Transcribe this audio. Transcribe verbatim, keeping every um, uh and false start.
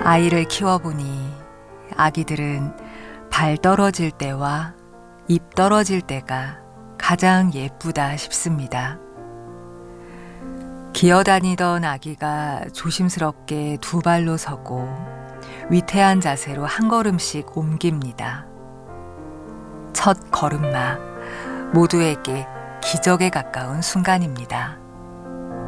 아이를 키워보니 아기들은 발 떨어질 때와 입 떨어질 때가 가장 예쁘다 싶습니다. 기어다니던 아기가 조심스럽게 두 발로 서고 위태한 자세로 한 걸음씩 옮깁니다. 첫 걸음마, 모두에게 기적에 가까운 순간입니다.